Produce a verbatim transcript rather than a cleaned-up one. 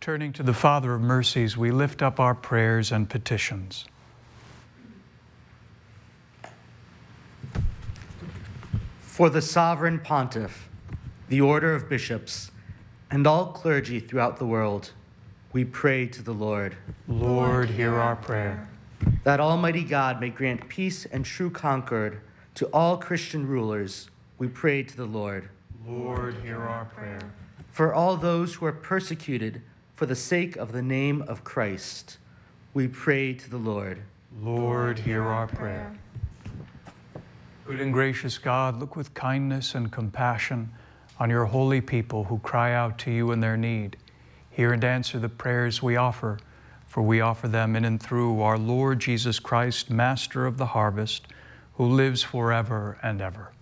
Turning to the Father of mercies, we lift up our prayers and petitions. For the Sovereign Pontiff, the Order of Bishops, and all clergy throughout the world, we pray to the Lord. Lord, hear our prayer. That Almighty God may grant peace and true concord to all Christian rulers, we pray to the Lord. Lord, hear our prayer. For all those who are persecuted for the sake of the name of Christ, we pray to the Lord. Lord, hear our prayer. Good and gracious God, look with kindness and compassion on your holy people who cry out to you in their need. Hear and answer the prayers we offer, for we offer them in and through our Lord Jesus Christ, Master of the harvest, who lives forever and ever.